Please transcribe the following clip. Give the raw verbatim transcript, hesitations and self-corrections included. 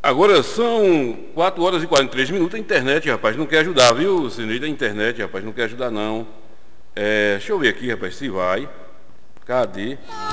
Agora são quatro horas e quarenta e três minutos. A internet, rapaz, não quer ajudar, viu, Sineide? A internet, rapaz, não quer ajudar, não. É, deixa eu ver aqui, rapaz, se vai. Cadê?